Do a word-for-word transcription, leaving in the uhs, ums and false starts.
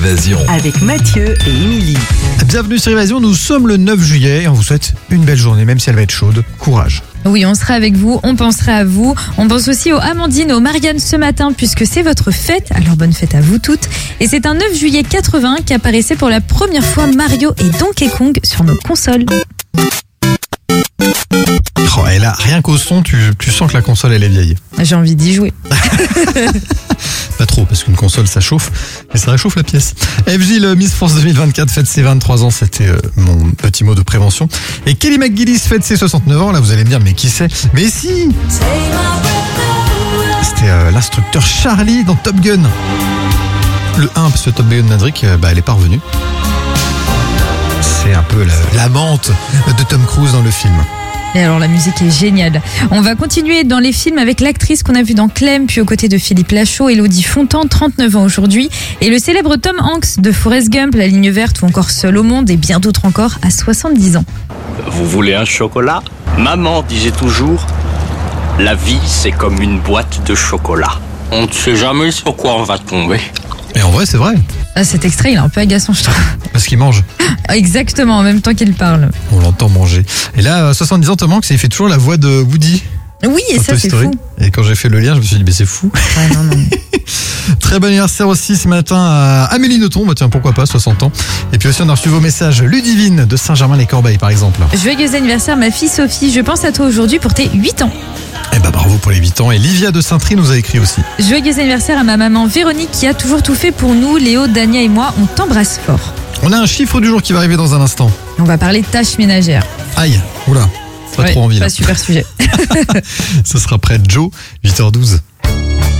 Évasion. Avec Mathieu et Émilie. Bienvenue sur Évasion, nous sommes le neuf juillet et on vous souhaite une belle journée, même si elle va être chaude. Courage. Oui, on sera avec vous, on pensera à vous. On pense aussi aux Amandine, aux Marianne ce matin, puisque c'est votre fête. Alors bonne fête à vous toutes. Et c'est un neuf juillet quatre-vingt qu'apparaissait pour la première fois Mario et Donkey Kong sur nos consoles. Oh, et là, rien qu'au son, tu, tu sens que la console elle est vieille. J'ai envie d'y jouer. Pas trop, parce qu'une console ça chauffe, mais ça réchauffe la pièce. F J, le Miss France deux mille vingt-quatre, fête ses vingt-trois ans, c'était euh, mon petit mot de prévention. Et Kelly McGillis fête ses soixante-neuf ans, là vous allez me dire, mais qui c'est? Mais si, c'était euh, l'instructeur Charlie dans Top Gun. Le un, parce que Top Gun Maverick, euh, bah, elle est pas revenue. C'est un peu la, la menthe de Tom Cruise dans le film. Et alors la musique est géniale. On va continuer dans les films avec l'actrice qu'on a vue dans Clem, puis aux côtés de Philippe Lachaud, Élodie Fontan, trente-neuf ans aujourd'hui, et le célèbre Tom Hanks de Forrest Gump, La Ligne Verte ou encore Seul au Monde, et bien d'autres encore à soixante-dix ans. Vous voulez un chocolat? Maman disait toujours, la vie c'est comme une boîte de chocolat. On ne sait jamais sur quoi on va tomber. Et en vrai, c'est vrai. Ah, cet extrait, il est un peu agaçant, je trouve. Parce qu'il mange. Exactement, en même temps qu'il parle. On l'entend manger. Et là, à soixante-dix ans, Tom Hanks, il fait toujours la voix de Woody. Oui, et dans ça, Toy c'est Story. fou. Et quand j'ai fait le lien, je me suis dit, mais c'est fou. Ouais, non, non. Très bon anniversaire aussi ce matin à Amélie Nothomb. Bah tiens, pourquoi pas, soixante ans. Et puis aussi, on a reçu vos messages. Ludivine de Saint-Germain-les-Corbeilles, par exemple. Joyeux anniversaire, ma fille Sophie. Je pense à toi aujourd'hui pour tes huit ans. Eh bah bravo pour les huit ans. Et Livia de Saint-Tri nous a écrit aussi. Joyeux anniversaire à ma maman Véronique qui a toujours tout fait pour nous. Léo, Dania et moi, on t'embrasse fort. On a un chiffre du jour qui va arriver dans un instant. On va parler de tâches ménagères. Aïe, oula, pas Ouais, trop envie pas là. super sujet. Ce sera près de Joe, huit heures douze.